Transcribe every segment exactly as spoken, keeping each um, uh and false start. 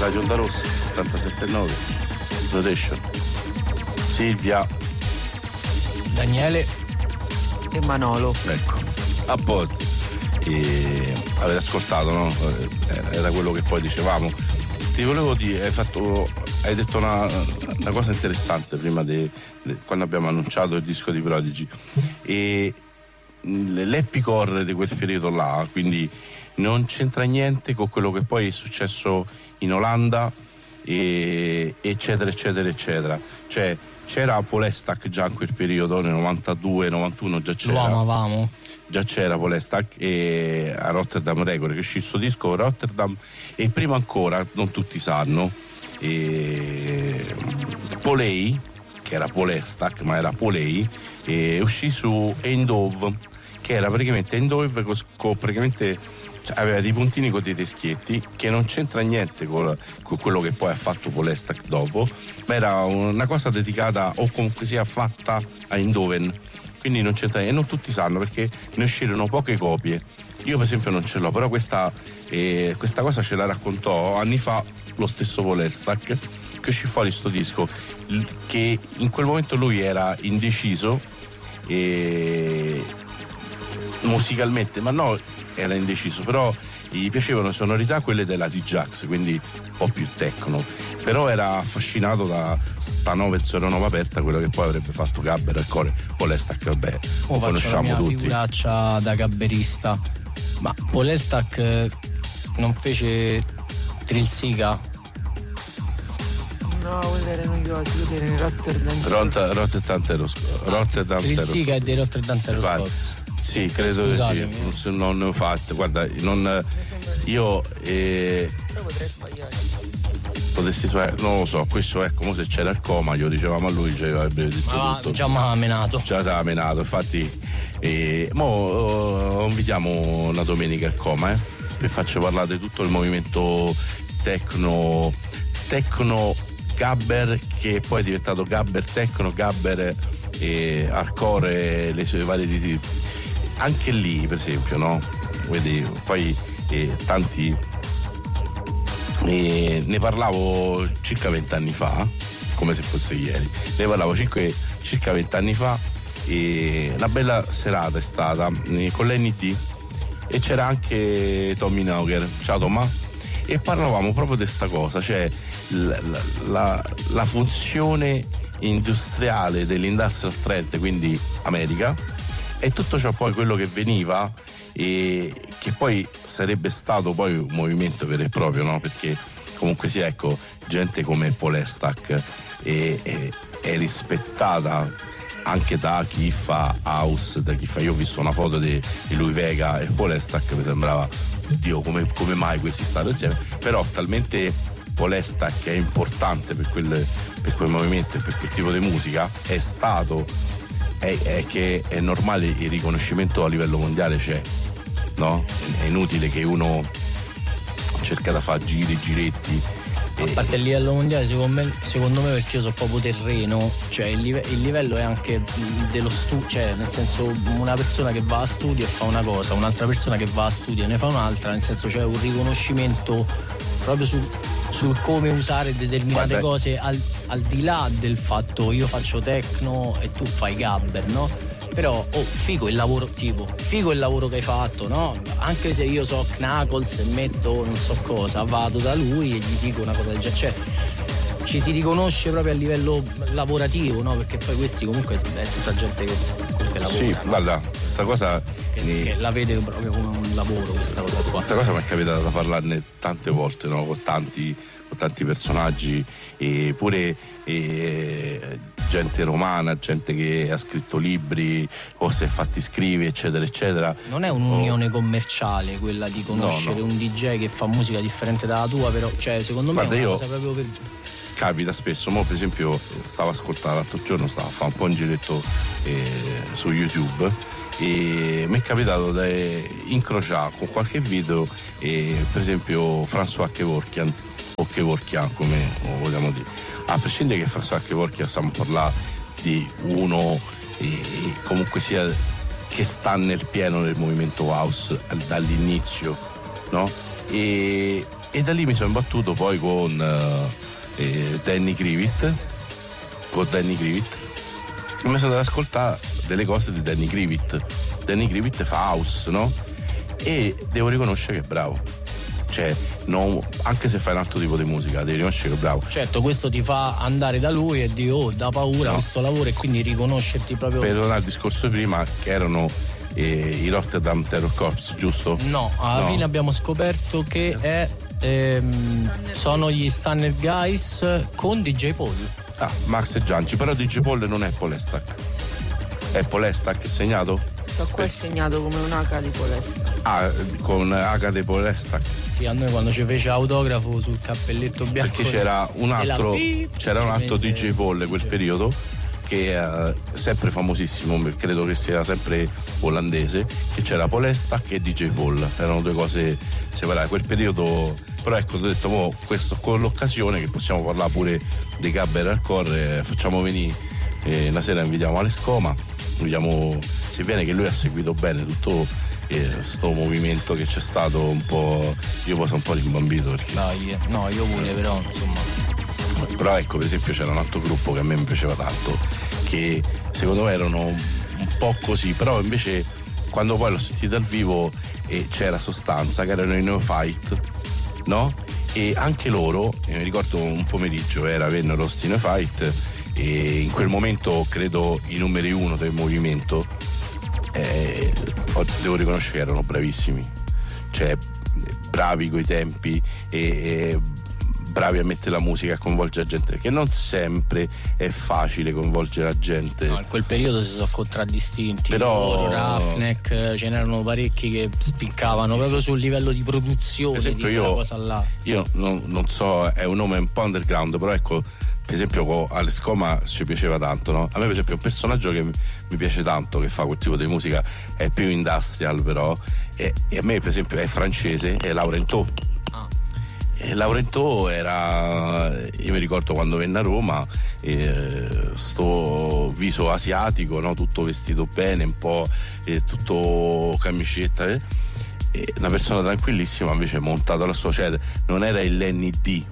Radio Onda Rossa ottantasette virgola nove, Rotation, Silvia, Daniele e Manolo. Ecco, a posto. E avete ascoltato, no? Era quello che poi dicevamo. Ti volevo dire, hai fatto, hai detto una, una cosa interessante prima di quando abbiamo annunciato il disco di Prodigy, e l'epicore di quel periodo là, quindi non c'entra niente con quello che poi è successo in Olanda, e, eccetera eccetera eccetera. Cioè c'era Polestak già in quel periodo, nel novantadue novantuno già c'era. Lo amavamo. Già c'era Polestak, e a Rotterdam Record che uscì questo disco Rotterdam, e prima ancora, non tutti sanno, e Polei, che era Polestak ma era Polei, e uscì su Eindhoven, che era praticamente Eindhoven con, con praticamente, cioè, aveva dei puntini con dei teschietti, che non c'entra niente con, con quello che poi ha fatto Polestak dopo, ma era una cosa dedicata, o comunque sia fatta a Eindhoven, quindi non c'entra niente, e non tutti sanno perché ne uscirono poche copie. Io per esempio non ce l'ho, però questa, eh, questa cosa ce la raccontò anni fa lo stesso Polestak, che uscì fuori sto disco, che in quel momento lui era indeciso, e musicalmente, ma no, era indeciso, però gli piacevano sonorità quelle della D-Jax, quindi un po' più techno, però era affascinato da sta nove zero nove aperta, quello che poi avrebbe fatto Gabber al core. Polestak, vabbè, oh, lo conosciamo la mia tutti. Figuraccia da gabberista. Ma Polestak non fece Trilsiga? No, quello erano i cosi, quello era Rotterdam. Rotterdam, Rotterdam, Rotterdam. Trilsiga è dei Rotterdam Terror. Sì, credo Scusate, che sì, non ne ho fatte, guarda, non, io eh, però potrei sbagliare. Potessi sbagliare, non lo so, questo ecco, come se c'era il coma, glielo dicevamo a lui, cioè, avrebbe detto ma tutto. già mi ha menato. Già ti ha menato, infatti, eh, mo oh, invitiamo una domenica il coma, eh, vi faccio parlare di tutto il movimento tecno, tecno Gabber, che poi è diventato Gabber Tecno, Gabber e hardcore, le sue varie di anche lì per esempio, no? Vedi, poi eh, tanti eh, ne parlavo circa vent'anni fa, come se fosse ieri, ne parlavo circa, circa vent'anni fa, e una bella serata è stata eh, con l'N T, e c'era anche Tommy Nauger, ciao Tomà, e parlavamo proprio di questa cosa, cioè la, la, la funzione industriale dell'industrial strength, quindi America, e tutto ciò poi quello che veniva, e che poi sarebbe stato poi un movimento vero e proprio, no? Perché comunque sia, ecco, gente come Polestak è, è, è rispettata anche da chi fa house, da chi fa, io ho visto una foto di, di lui Vega e Polestak, mi sembrava, Dio, come, come mai questi stanno insieme, però talmente Polestak è importante per quel, per quel movimento e per quel tipo di musica, è stato, è, è che è normale, il riconoscimento a livello mondiale c'è, no? È inutile che uno cerca da fare giri, giretti. A parte il livello mondiale, secondo me, secondo me perché io so proprio terreno, cioè il, live, il livello è anche dello studio, cioè nel senso, una persona che va a studio e fa una cosa, un'altra persona che va a studio e ne fa un'altra, nel senso c'è un riconoscimento proprio su, sul come usare determinate Guarda. cose al, al di là del fatto io faccio techno e tu fai gabber, no? Però oh, figo il lavoro, tipo figo il lavoro che hai fatto, no? Anche se io so Knuckles e metto non so cosa, vado da lui e gli dico una cosa del genere, cioè ci si riconosce proprio a livello lavorativo, no? Perché poi questi comunque è tutta gente che comunque lavora. Sì, no? guarda, sta cosa che, mi... che la vede proprio come un lavoro, questa cosa qua. Questa cosa mi è capitata da parlarne tante volte, no? Con tanti, con tanti personaggi, e pure e, gente romana, gente che ha scritto libri o si è fatti scrivere, eccetera eccetera. Non è un'unione oh. commerciale quella di conoscere no, no. un D J che fa musica differente dalla tua, però cioè secondo Guarda, me è una io... cosa proprio per... capita spesso, mo per esempio stavo ascoltando l'altro giorno, stavo a fare un po' un giretto eh, su YouTube, e mi è capitato di incrociare con qualche video eh, per esempio François Kevorkian o Kevorkian come lo vogliamo dire, a prescindere che François Kevorkian stiamo a parlare di uno eh, comunque sia che sta nel pieno del movimento house dall'inizio, no? E e da lì mi sono imbattuto poi con eh, Danny Krivit con Danny Krivit e mi sono andato ad ascoltare delle cose di Danny Krivit. Danny Krivit fa house, no? E devo riconoscere che è bravo, cioè non, anche se fai un altro tipo di musica devi riconoscere che è bravo. Certo, questo ti fa andare da lui e dire oh, da paura no. questo lavoro, e quindi riconoscerti proprio. Per tornare al discorso prima, che erano eh, i Rotterdam Terror Corps, giusto? No, alla no. fine abbiamo scoperto che è ehm, sono gli Stunner Guys con D J Paul. Ah, Max e Gianci, però D J Paul non è Polestack. È Polestack segnato? So qua è segnato come un H di Polestack. Ah, con H di Polestack. Sì, a noi quando ci fece autografo sul cappelletto bianco. Perché c'era un altro c'era un altro D J Paul in quel periodo che è sempre famosissimo, credo che sia sempre olandese, che c'era Polestack e D J Paul, erano due cose separate quel periodo. Però ecco, ho detto mo, questo con l'occasione che possiamo parlare pure dei Gabber Hardcore, eh, facciamo venire eh, una sera invitiamo Alescoma, vediamo se viene, che lui ha seguito bene tutto questo eh, movimento che c'è stato un po'. Io poi sono un po' rimbambito perché no io, no, io pure eh. però insomma. Però ecco, per esempio c'era un altro gruppo che a me mi piaceva tanto, che secondo me erano un po' così, però invece quando poi l'ho sentito dal vivo e c'era sostanza, che erano i Neophyte, no? E anche loro, eh, mi ricordo un pomeriggio era vennero sti Neophyte e in quel momento credo i numeri uno del movimento, eh, devo riconoscere che erano bravissimi, cioè bravi coi tempi e, e bravi a mettere la musica, a coinvolgere la gente, perché non sempre è facile coinvolgere la gente. No, in quel periodo si sono contraddistinti, però Roughneck, ce n'erano parecchi che spiccavano proprio sul livello di produzione, per esempio, di io, cosa là. Io non, non so, è un nome un po' underground, però ecco, per esempio con Alescoma ci piaceva tanto, no? A me per esempio un personaggio che mi piace tanto, che fa quel tipo di musica, è più industrial però, e, e a me per esempio è francese, è Laurentot. Ah. E Laurentot era, io mi ricordo quando venne a Roma, eh, sto viso asiatico, no? Tutto vestito bene, un po' eh, tutto camicetta, eh? E una persona tranquillissima, invece montato alla sua, cioè non era il Lenny D.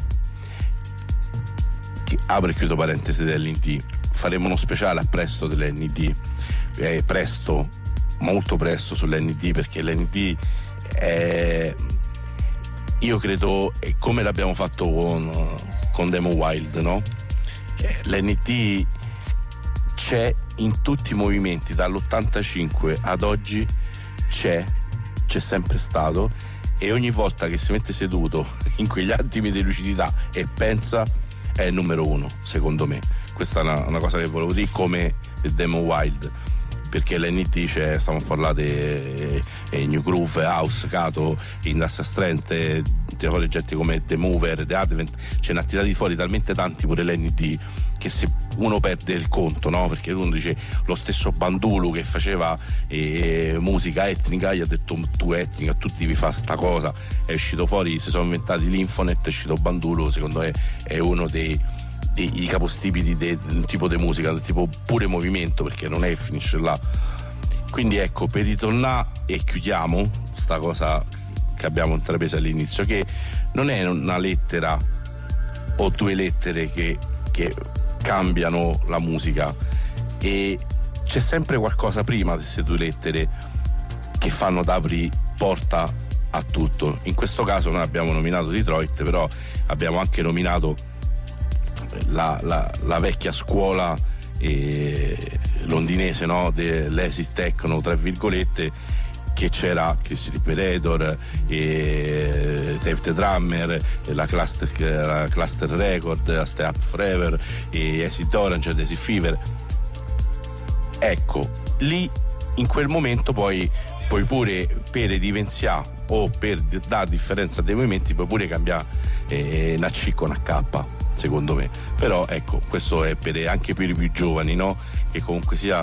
Apro e chiudo parentesi dell'N D, faremo uno speciale a presto dell'N D, eh, presto, molto presto sull'N D, perché l'N D è, io credo, è come l'abbiamo fatto con, con Demo Wild, no? L'N D c'è in tutti i movimenti, dall'ottantacinque ad oggi c'è, c'è sempre stato, e ogni volta che si mette seduto in quegli attimi di lucidità e pensa, è il numero uno, secondo me. Questa è una, una cosa che volevo dire, come il Demo Wild, perché l'N D c'è, stiamo a parlare di eh, New Groove, House, Kato, Industrial Strength, tira fuori gente come The Mover, The Advent, ce ne ha tirati fuori talmente tanti pure l'N D che se uno perde il conto, no? Perché uno dice, lo stesso Bandulu che faceva eh, musica etnica, gli ha detto tu etnica, tu devi fare sta cosa, è uscito fuori, si sono inventati l'Infonet, è uscito Bandulu, secondo me è uno dei, dei capostipiti del tipo di musica, del tipo pure movimento, perché non è che finisce là. Quindi ecco, per ritornare e chiudiamo sta cosa che abbiamo intrapreso all'inizio, che non è una lettera o due lettere che, che cambiano la musica, e c'è sempre qualcosa prima di queste due lettere che fanno da apri porta a tutto. In questo caso noi abbiamo nominato Detroit, però abbiamo anche nominato la, la, la vecchia scuola eh, londinese, no? dell'acid techno, tra virgolette, che c'era Chris Liberator, e Dave the Drummer, la Cluster, la Cluster Record, la Stay Up Forever, e Acid Orange, Acid Fever. Ecco, lì in quel momento poi puoi pure, per evidenziare o per dare differenza dei movimenti, puoi pure cambiare eh, una C con H, secondo me. Però ecco, questo è per, anche per i più giovani, no? Che comunque sia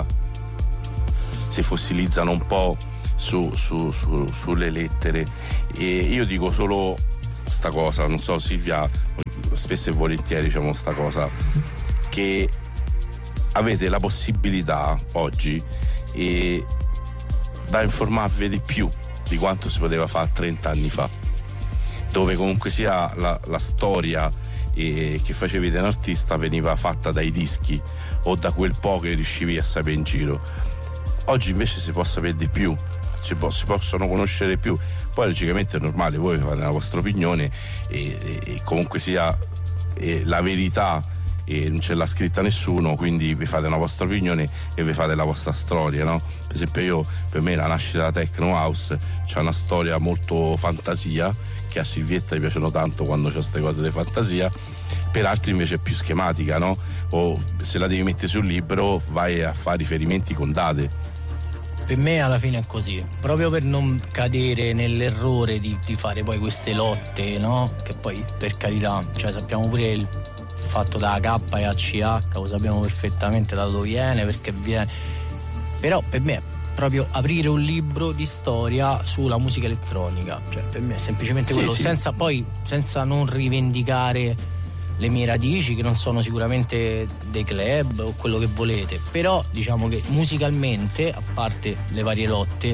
si fossilizzano un po' Su, su, su, sulle lettere. E io dico solo sta cosa, non so Silvia, spesso e volentieri diciamo sta cosa, che avete la possibilità oggi e da informarvi di più di quanto si poteva fare trenta anni fa, dove comunque sia la, la storia eh, che facevi da un artista veniva fatta dai dischi o da quel po' che riuscivi a sapere in giro. Oggi invece si può sapere di più, si, può, si possono conoscere più. Poi logicamente è normale, voi fate la vostra opinione e, e, e comunque sia e la verità e non ce l'ha scritta nessuno, quindi vi fate una vostra opinione e vi fate la vostra storia, no? Per esempio io, per me la nascita della Techno House c'ha una storia molto fantasia, che a Silvietta gli piacciono tanto quando c'è queste cose di fantasia, per altri invece è più schematica, no? O se la devi mettere sul libro vai a fare riferimenti con date. Per me alla fine è così, proprio per non cadere nell'errore di, di fare poi queste lotte, no? Che poi per carità, cioè sappiamo pure il fatto da K e A C H, lo sappiamo perfettamente da dove viene, perché viene, però per me è proprio aprire un libro di storia sulla musica elettronica, cioè per me è semplicemente quello, sì, sì. senza poi senza non rivendicare le mie radici, che non sono sicuramente dei club o quello che volete, però diciamo che musicalmente, a parte le varie lotte,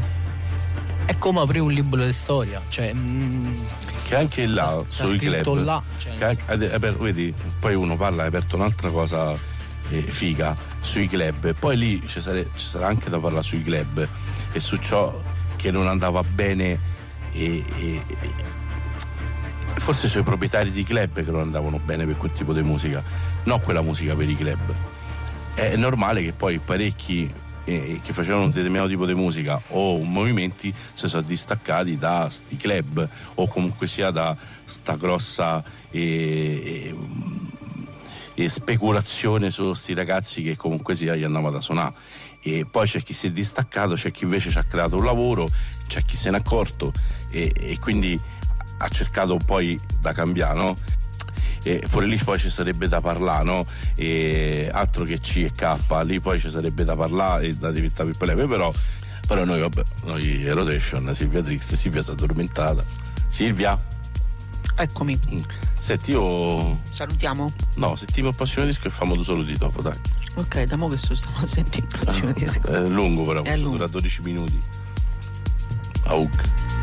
è come aprire un libro di storia, cioè mh, che anche là sta, sui sta club là, cioè, che anche, vedi, poi uno parla, hai aperto un'altra cosa eh, figa sui club, e poi lì ci, sare, ci sarà anche da parlare sui club e su ciò che non andava bene e, e, e forse sui proprietari di club che non andavano bene per quel tipo di musica, non quella musica per i club. È normale che poi parecchi eh, che facevano un determinato tipo di musica o movimenti si sono distaccati da sti club, o comunque sia da sta grossa eh, eh, speculazione su sti ragazzi che comunque sia gli andavano da suonare. E poi c'è chi si è distaccato, c'è chi invece ci ha creato un lavoro, c'è chi se n'è accorto e, e quindi ha cercato poi da cambiare, no? E fuori lì poi ci sarebbe da parlare, no? E altro che C e K, lì poi ci sarebbe da parlare e da diventare più breve, però però noi vabbè, noi Rotation, Silvia triste, Silvia si è addormentata. Silvia? Eccomi. Senti, io salutiamo? No, sentiamo il prossimo disco e famo due saluti dopo, dai. Ok, da mo' che sto stiamo a sentire il prossimo disco. È lungo però, è lungo. dura dodici minuti. Aug.